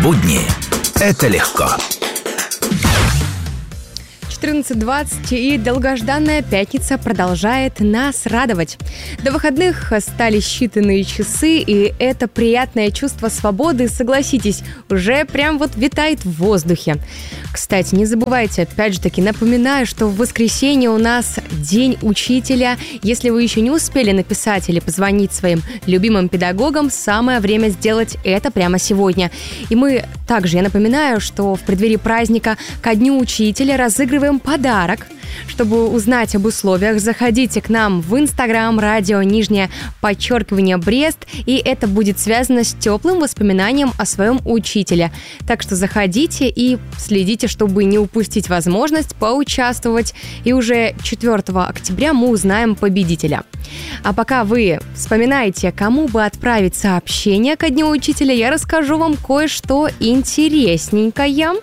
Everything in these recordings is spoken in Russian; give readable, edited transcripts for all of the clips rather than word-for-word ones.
Будни – это легко. 14:20, и долгожданная пятница продолжает нас радовать. До выходных остались считанные часы, и это приятное чувство свободы, согласитесь, уже прям вот витает в воздухе. Кстати, не забывайте, опять же таки, напоминаю, что в воскресенье у нас День учителя. Если вы еще не успели написать или позвонить своим любимым педагогам, самое время сделать это прямо сегодня. И мы также, я напоминаю, что в преддверии праздника ко Дню учителя разыгрываем подарок. Чтобы узнать об условиях, заходите к нам в Инстаграм радио _Брест, и это будет связано с теплым воспоминанием о своем учителе. Так что заходите и следите, чтобы не упустить возможность поучаствовать. И уже 4 октября мы узнаем победителя. А пока вы вспоминаете, кому бы отправить сообщение ко Дню учителя, я расскажу вам кое-что интересненькое.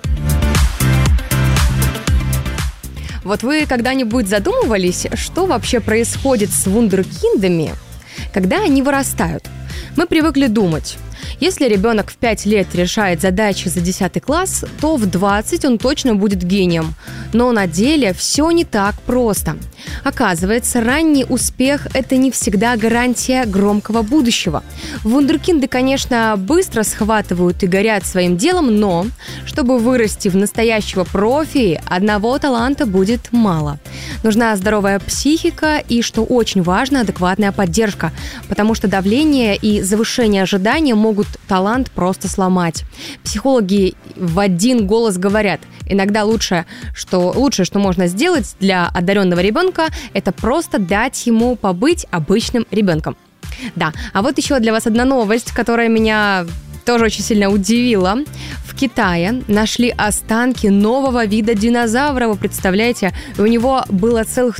Вот вы когда-нибудь задумывались, что вообще происходит с вундеркиндами, когда они вырастают? Мы привыкли думать, если ребенок в 5 лет решает задачи за 10 класс, то в 20 он точно будет гением. Но на деле все не так просто. Оказывается, ранний успех – это не всегда гарантия громкого будущего. Вундеркинды, конечно, быстро схватывают и горят своим делом, но чтобы вырасти в настоящего профи, одного таланта будет мало. Нужна здоровая психика и, что очень важно, адекватная поддержка, потому что давление и завышение ожидания могут талант просто сломать. Психологи в один голос говорят, иногда лучшее, что можно сделать для одаренного ребенка, это просто дать ему побыть обычным ребенком. Да, а вот еще для вас одна новость, которая меня тоже очень сильно удивила. В Китае нашли останки нового вида динозавра, вы представляете? У него было целых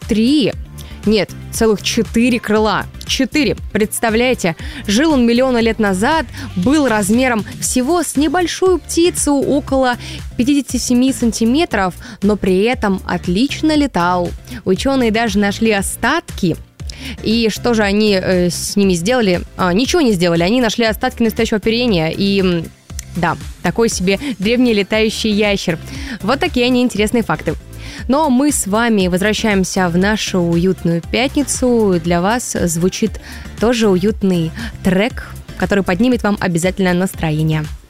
4 крыла. 4, представляете? Жил он миллионы лет назад, был размером всего с небольшую птицу, около 57 сантиметров, но при этом отлично летал. Ученые даже нашли остатки. И что же они с ними сделали? Ничего не сделали, они нашли остатки настоящего оперения и... Да, такой себе древний летающий ящер. Вот такие они интересные факты. Но мы с вами возвращаемся в нашу уютную пятницу. Для вас звучит тоже уютный трек, который поднимет вам обязательно настроение.